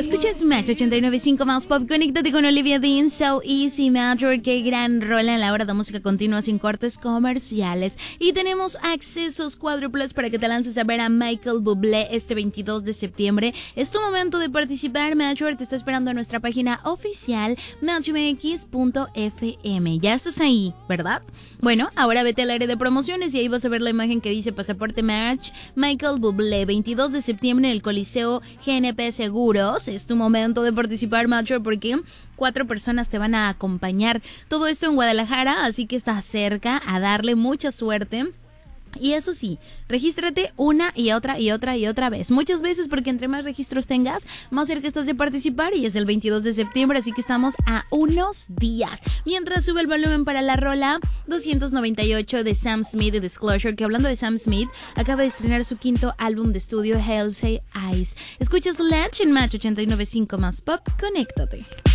Escuchas Match 89.5 más pop. Conéctate con Olivia Dean, So Easy Matter. Qué gran rola en la hora de música continua sin cortes comerciales. Y tenemos accesos cuádruples para que te lances a ver a Michael Bublé este 22 de septiembre. Es tu momento de participar. Matchwork te está esperando en nuestra página oficial matchmx.fm. Ya estás ahí, ¿verdad? Bueno, ahora vete al área de promociones y ahí vas a ver la imagen que dice Pasaporte Match Michael Bublé, 22 de septiembre en el Coliseo GNP Seguros. Es tu momento de participar, Matchwork, porque 4 personas te van a acompañar. Todo esto en Guadalajara, así que estás cerca, a darle mucha suerte. Y eso sí, regístrate una y otra vez. Muchas veces, porque entre más registros tengas, más cerca estás de participar. Y es el 22 de septiembre, así que estamos a unos días. Mientras sube el volumen para la rola 298 de Sam Smith de Disclosure, que hablando de Sam Smith, acaba de estrenar su 5º álbum de estudio, Halsey Eyes. Escuchas Latch en Match 89.5 más pop. Conéctate.